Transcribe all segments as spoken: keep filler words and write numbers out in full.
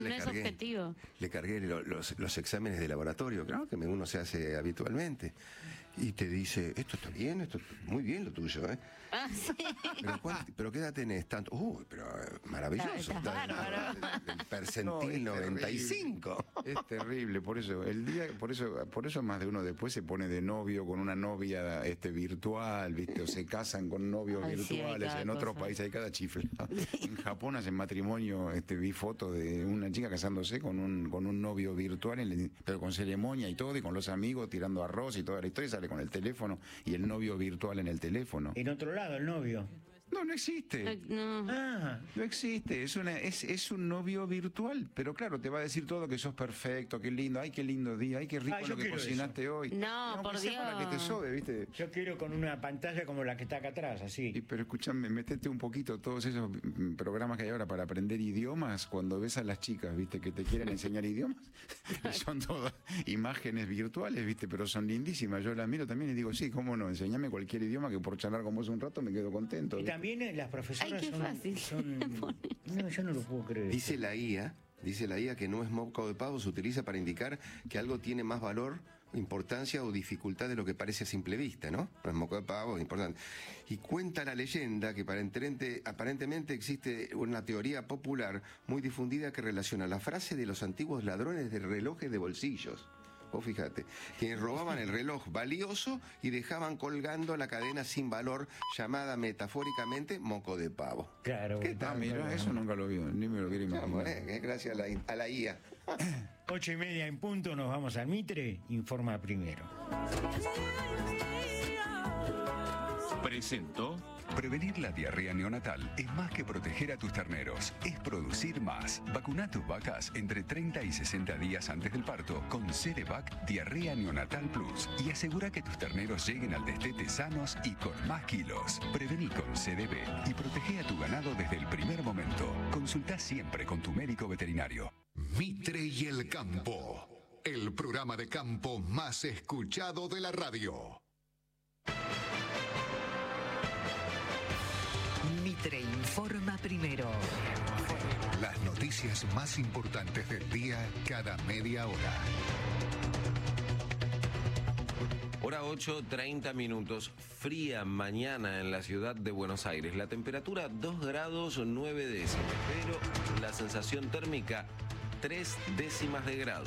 No Le es cargué, objetivo. le cargué lo- los, los exámenes de laboratorio, claro, que uno se hace habitualmente. Y te dice, esto está bien, esto está muy bien lo tuyo, ¿eh? Ah, sí. Pero, ¿cuánto- pero ¿qué edad tenés? Tanto. Uy, pero eh, maravilloso. Está- está está bárbaro. del- del No, percentil es noventa y cinco. terrible, Es terrible, por eso, el día, por eso, por eso más de uno después se pone de novio con una novia este virtual, ¿viste? O se casan con novios Ay, sí, hay virtuales, cada en otros cosa. países hay cada chifla. En Japón hacen matrimonio, este vi fotos de una chica casándose con un, con un novio virtual, en el- pero con ceremonia y todo, y con los amigos tirando arroz y toda la historia, y sale con el teléfono y el novio virtual en el teléfono. En otro lado, el novio. No, no existe. No. Ah, No existe, es una es, es un novio virtual, pero claro, te va a decir todo que sos perfecto, qué lindo, ay, qué lindo día, ay, qué rico Ah, yo lo que quiero cocinaste hoy. No, Aunque por sea para Dios. que te sobe, ¿viste? yo quiero con una pantalla como la que está acá atrás, Y, así. pero escúchame, metete un poquito todos esos mm, programas que hay ahora para aprender idiomas, cuando ves a las chicas, ¿viste? Que te quieren enseñar idiomas, y son todas imágenes virtuales, ¿viste? Pero son lindísimas, yo las miro también y digo, sí, cómo no, enseñame cualquier idioma que por charlar con vos un rato me quedo contento. Y ¿viste? también eh, las profesoras Ay, qué son, fácil. son- No, yo no lo puedo creer. Dice la I A, dice la I A que no es moco de pavo, se utiliza para indicar que algo tiene más valor, importancia o dificultad de lo que parece a simple vista, ¿no? No es moco de pavo, es importante. Y cuenta la leyenda que aparentemente, aparentemente existe una teoría popular muy difundida que relaciona la frase de los antiguos ladrones de relojes de bolsillos. Vos fíjate, quienes robaban el reloj valioso y dejaban colgando la cadena sin valor, llamada metafóricamente moco de pavo. Claro. ¿Qué Ah, tal? mira, eso nunca lo vi, ni me lo quiero Vamos, imaginar. eh, gracias a la, a la I A. Ocho y media en punto, nos vamos al Mitre, informa primero. Presentó. Prevenir la diarrea neonatal es más que proteger a tus terneros, es producir más. Vacuna a tus vacas entre treinta y sesenta días antes del parto con Cerevac Diarrea Neonatal Plus y asegura que tus terneros lleguen al destete sanos y con más kilos. Prevení con C D B y protege a tu ganado desde el primer momento. Consulta siempre con tu médico veterinario. Mitre y el Campo, el programa de campo más escuchado de la radio. Mitre informa primero. Las noticias más importantes del día cada media hora. Hora ocho, treinta minutos. Fría mañana en la ciudad de Buenos Aires. La temperatura dos grados nueve décimas, pero la sensación térmica tres décimas de grado.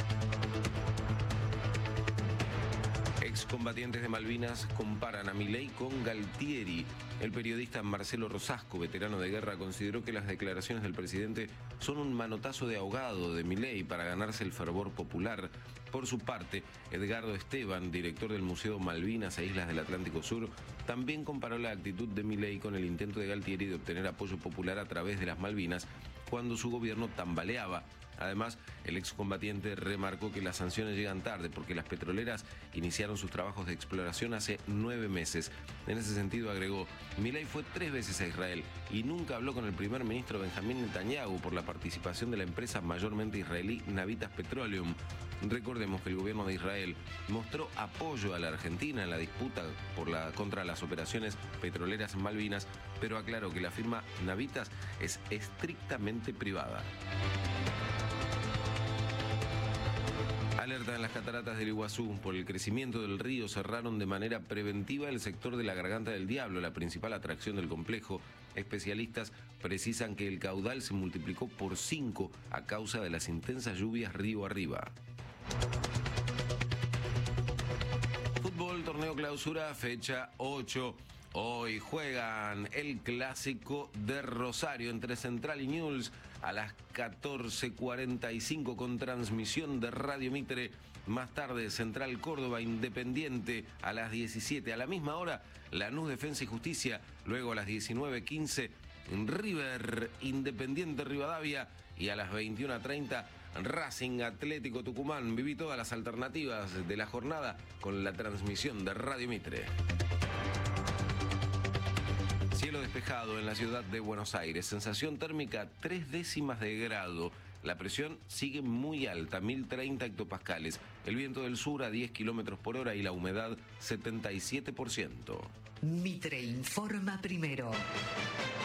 Excombatientes de Malvinas comparan a Milei con Galtieri. El periodista Marcelo Rosasco, veterano de guerra, consideró que las declaraciones del presidente son un manotazo de ahogado de Milei para ganarse el fervor popular. Por su parte, Edgardo Esteban, director del Museo Malvinas e Islas del Atlántico Sur, también comparó la actitud de Milei con el intento de Galtieri de obtener apoyo popular a través de las Malvinas cuando su gobierno tambaleaba. Además, el excombatiente remarcó que las sanciones llegan tarde porque las petroleras iniciaron sus trabajos de exploración hace nueve meses. En ese sentido, agregó, Milei fue tres veces a Israel y nunca habló con el primer ministro Benjamín Netanyahu por la participación de la empresa mayormente israelí Navitas Petroleum. Recordemos que el gobierno de Israel mostró apoyo a la Argentina en la disputa por la, contra las operaciones petroleras en Malvinas, pero aclaró que la firma Navitas es estrictamente privada. Alerta en las cataratas del Iguazú. Por el crecimiento del río cerraron de manera preventiva el sector de la Garganta del Diablo, la principal atracción del complejo. Especialistas precisan que el caudal se multiplicó por cinco a causa de las intensas lluvias río arriba. Fútbol, torneo clausura, fecha ocho. Hoy juegan el clásico de Rosario entre Central y Newell's a las catorce cuarenta y cinco con transmisión de Radio Mitre. Más tarde Central Córdoba Independiente a las diecisiete. A la misma hora Lanús Defensa y Justicia. Luego a las diecinueve quince River Independiente Rivadavia. Y a las veintiuna treinta Racing Atlético Tucumán. Viví todas las alternativas de la jornada con la transmisión de Radio Mitre. Cielo despejado en la ciudad de Buenos Aires. Sensación térmica tres décimas de grado. La presión sigue muy alta, mil treinta hectopascales. El viento del sur a diez kilómetros por hora y la humedad setenta y siete por ciento. Mitre informa primero.